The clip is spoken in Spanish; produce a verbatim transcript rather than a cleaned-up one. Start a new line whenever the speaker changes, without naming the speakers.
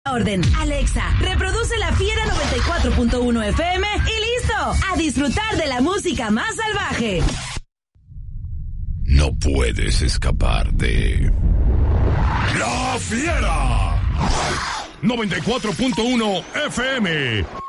Orden. Alexa, reproduce La Fiera noventa y cuatro punto uno F M y listo. A disfrutar de la música más salvaje.
No puedes escapar de La Fiera noventa y cuatro punto uno F M.